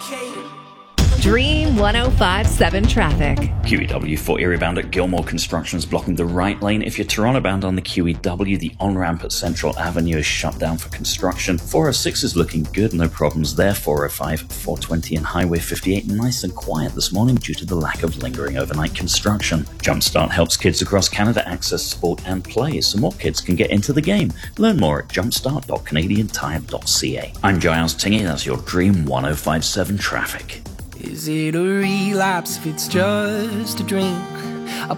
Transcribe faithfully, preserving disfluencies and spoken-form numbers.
Dream one oh five point seven traffic. Q E W for Erie bound at Gilmore Construction is blocking the right lane. If you're Toronto bound on the Q E W, the on-ramp at Central Avenue is shut down for construction. four oh six is looking good, no problems there. four oh five, four twenty and Highway fifty-eight nice and quiet this morning due to the lack of lingering overnight construction. Jumpstart helps kids across Canada access sport and play so more kids can get into the game. Learn more at jumpstart dot canadian tire dot c a. I'm Giles Tingy, that's your Dream one oh five point seven traffic. Is it a relapse if it's just a drink?